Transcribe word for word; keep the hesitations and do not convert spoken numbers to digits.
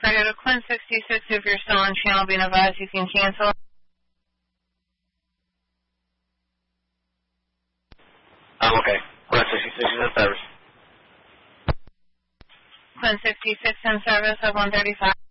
For go to Quinn sixty-six, if you're still on channel, being advised you can cancel. I'm okay. Quinn sixty-six is in service. Quinn sixty-six in service of one thirty-five.